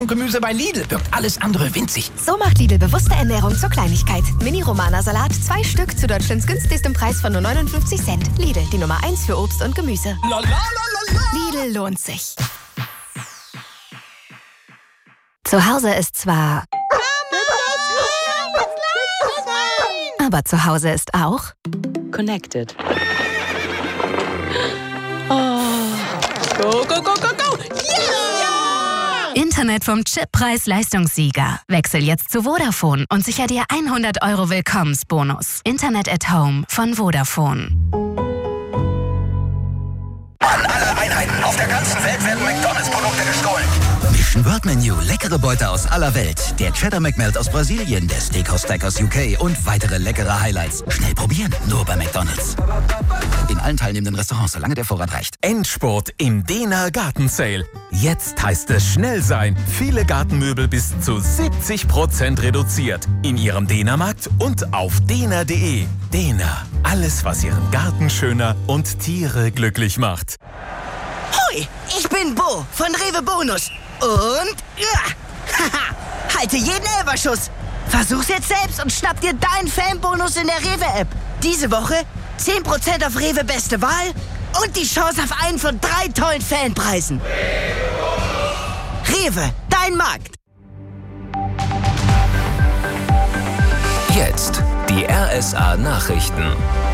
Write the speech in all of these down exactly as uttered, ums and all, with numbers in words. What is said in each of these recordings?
Gemüse bei Lidl wirkt alles andere winzig. So macht Lidl bewusste Ernährung zur Kleinigkeit. Mini-Romana-Salat, zwei Stück zu Deutschlands günstigstem Preis von nur neunundfünfzig Cent. Lidl, die Nummer eins für Obst und Gemüse. La, la, la, la, la. Lidl lohnt sich. Zu Hause ist zwar... Aber zu Hause ist auch... Connected. Oh. Go, go, go, go, go! Yeah! Internet vom Chip-Preis-Leistungssieger. Wechsel jetzt zu Vodafone und sicher dir hundert Euro Willkommensbonus. Internet at Home von Vodafone. An alle Einheiten auf der ganzen Welt werden McDonalds-Produkte gestohlen. Mission World Menu, leckere Beute aus aller Welt. Der Cheddar McMelt aus Brasilien, der Steakhouse Stack aus U K und weitere leckere Highlights. Schnell probieren, nur bei McDonalds. In allen teilnehmenden Restaurants, solange der Vorrat reicht. Endspurt im Dena Garten Sale. Jetzt heißt es schnell sein. Viele Gartenmöbel bis zu siebzig Prozent reduziert. In Ihrem Dena-Markt und auf dena punkt de. Dena, alles was Ihren Garten schöner und Tiere glücklich macht. Hoi, ich bin Bo von Rewe Bonus. Und ja, haha, halte jeden Elferschuss. Versuch's jetzt selbst und schnapp dir deinen Fanbonus in der Rewe-App. Diese Woche zehn Prozent auf Rewe Beste Wahl und die Chance auf einen von drei tollen Fanpreisen. Rewe, dein Markt. Jetzt die R S A-Nachrichten.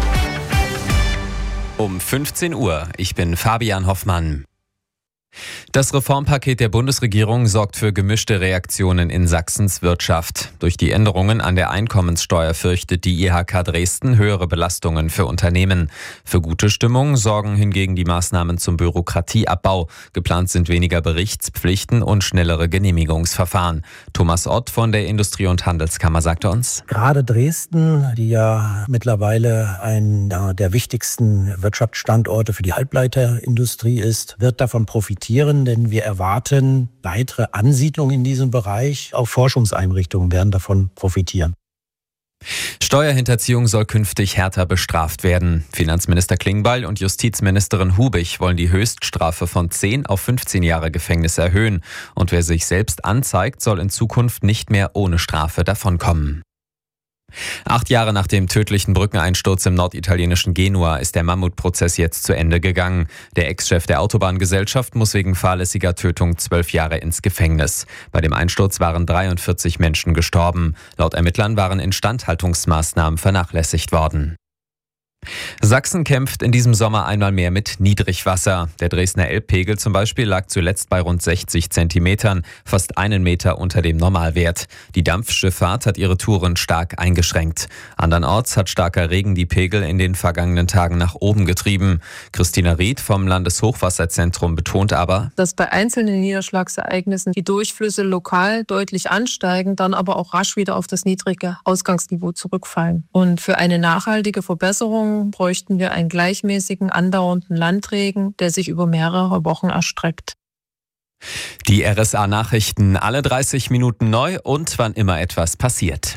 Um fünfzehn Uhr. Ich bin Fabian Hoffmann. Das Reformpaket der Bundesregierung sorgt für gemischte Reaktionen in Sachsens Wirtschaft. Durch die Änderungen an der Einkommenssteuer fürchtet die I H K Dresden höhere Belastungen für Unternehmen. Für gute Stimmung sorgen hingegen die Maßnahmen zum Bürokratieabbau. Geplant sind weniger Berichtspflichten und schnellere Genehmigungsverfahren. Thomas Ott von der Industrie- und Handelskammer sagte uns: Gerade Dresden, die ja mittlerweile einer der wichtigsten Wirtschaftsstandorte für die Halbleiterindustrie ist, wird davon profitieren. Denn wir erwarten weitere Ansiedlungen in diesem Bereich. Auch Forschungseinrichtungen werden davon profitieren. Steuerhinterziehung soll künftig härter bestraft werden. Finanzminister Klingbeil und Justizministerin Hubig wollen die Höchststrafe von zehn auf fünfzehn Jahre Gefängnis erhöhen. Und wer sich selbst anzeigt, soll in Zukunft nicht mehr ohne Strafe davonkommen. Acht Jahre nach dem tödlichen Brückeneinsturz im norditalienischen Genua ist der Mammutprozess jetzt zu Ende gegangen. Der Ex-Chef der Autobahngesellschaft muss wegen fahrlässiger Tötung zwölf Jahre ins Gefängnis. Bei dem Einsturz waren dreiundvierzig Menschen gestorben. Laut Ermittlern waren Instandhaltungsmaßnahmen vernachlässigt worden. Sachsen kämpft in diesem Sommer einmal mehr mit Niedrigwasser. Der Dresdner Elbpegel zum Beispiel lag zuletzt bei rund sechzig Zentimetern, fast einen Meter unter dem Normalwert. Die Dampfschifffahrt hat ihre Touren stark eingeschränkt. Andernorts hat starker Regen die Pegel in den vergangenen Tagen nach oben getrieben. Christina Ried vom Landeshochwasserzentrum betont aber, dass bei einzelnen Niederschlagsereignissen die Durchflüsse lokal deutlich ansteigen, dann aber auch rasch wieder auf das niedrige Ausgangsniveau zurückfallen. Und für eine nachhaltige Verbesserung bräuchten wir einen gleichmäßigen, andauernden Landregen, der sich über mehrere Wochen erstreckt. Die R S A-Nachrichten alle dreißig Minuten neu und wann immer etwas passiert.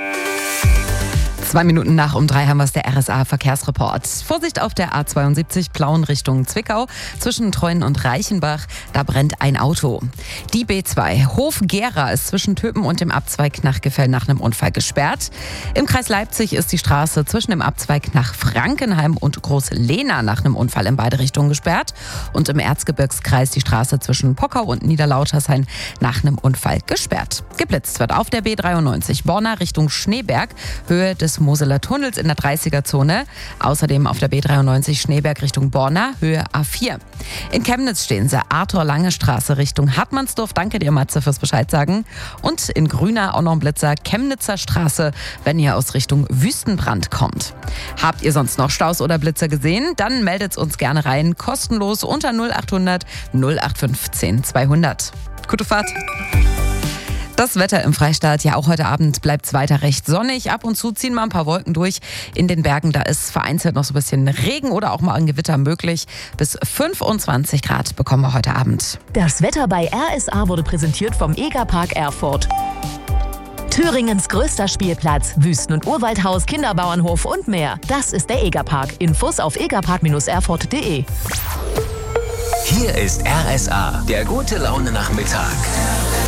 Zwei Minuten nach um drei haben wir es, der R S A-Verkehrsreport. Vorsicht auf der A zweiundsiebzig Plauen Richtung Zwickau. Zwischen Treuen und Reichenbach, da brennt ein Auto. Die B zwei Hof-Gera ist zwischen Töpen und dem Abzweig nach Gefell nach einem Unfall gesperrt. Im Kreis Leipzig ist die Straße zwischen dem Abzweig nach Frankenheim und Groß-Lehna nach einem Unfall in beide Richtungen gesperrt. Und im Erzgebirgskreis die Straße zwischen Pockau und Niederlautershain nach einem Unfall gesperrt. Geblitzt wird auf der B dreiundneunzig Borna Richtung Schneeberg, Höhe des Moseler Tunnels in der dreißiger-Zone. Außerdem auf der B dreiundneunzig Schneeberg Richtung Borna, Höhe A vier. In Chemnitz stehen sie Arthur-Lange-Straße Richtung Hartmannsdorf. Danke dir, Matze, fürs Bescheid sagen. Und in Grüner auch noch ein Blitzer, Chemnitzer Straße, wenn ihr aus Richtung Wüstenbrand kommt. Habt ihr sonst noch Staus oder Blitzer gesehen? Dann meldet uns gerne rein, kostenlos unter null achthundert null acht fünfzehn zweihundert. Gute Fahrt! Das Wetter im Freistaat, ja auch heute Abend bleibt es weiter recht sonnig. Ab und zu ziehen mal ein paar Wolken durch. In den Bergen, da ist vereinzelt noch so ein bisschen Regen oder auch mal ein Gewitter möglich. Bis fünfundzwanzig Grad bekommen wir heute Abend. Das Wetter bei R S A wurde präsentiert vom Egerpark Erfurt. Thüringens größter Spielplatz, Wüsten- und Urwaldhaus, Kinderbauernhof und mehr. Das ist der Egerpark. Infos auf egerpark Bindestrich erfurt punkt de. Hier ist R S A, der gute Laune Nachmittag.